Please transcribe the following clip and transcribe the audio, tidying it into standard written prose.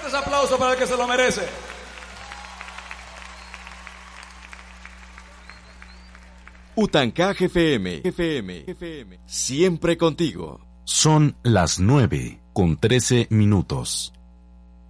Fuertes aplausos para el que se lo merece. Utancaje FM, siempre contigo. Son las 9:13.